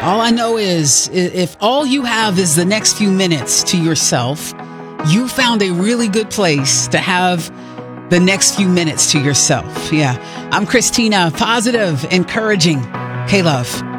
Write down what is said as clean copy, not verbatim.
All I know is if all you have is the next few minutes to yourself, you found a really good place to have the next few minutes to yourself. Yeah. I'm Christina, positive, encouraging, K-Love.